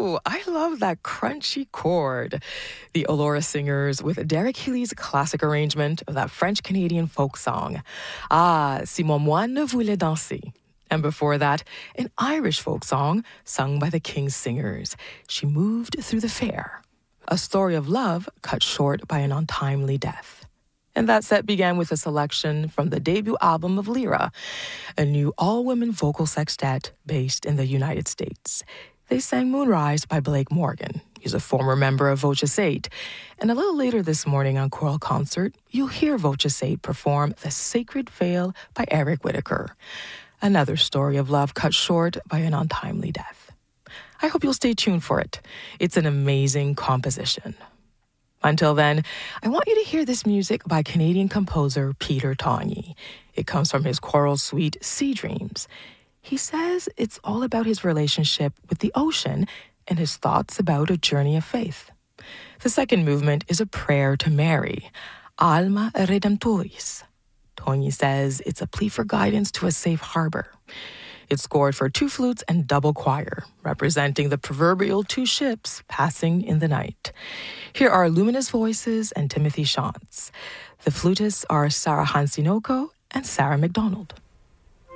Ooh, I love that crunchy chord. The Olora Singers with Derek Healy's classic arrangement of that French-Canadian folk song. Si mon moine voulait danser. And before that, an Irish folk song sung by the King's Singers. She moved through the fair. A story of love cut short by an untimely death. And that set began with a selection from the debut album of Lyra, a new all-women vocal sextet based in the United States. They sang Moonrise by Blake Morgan. He's a former member of Voce 8. And a little later this morning on Choral Concert, you'll hear Voce 8 perform The Sacred Veil by Eric Whitacre. Another story of love cut short by an untimely death. I hope you'll stay tuned for it. It's an amazing composition. Until then, I want you to hear this music by Canadian composer Peter Tonyi. It comes from his choral suite, Sea Dreams. He says it's all about his relationship with the ocean and his thoughts about a journey of faith. The second movement is a prayer to Mary, Alma Redemptoris. Tonyi says it's a plea for guidance to a safe harbor. It's scored for 2 flutes and double choir, representing the proverbial 2 ships passing in the night. Here are Luminous Voices and Timothy Shantz. The flutists are Sarah Hansinoko and Sarah McDonald.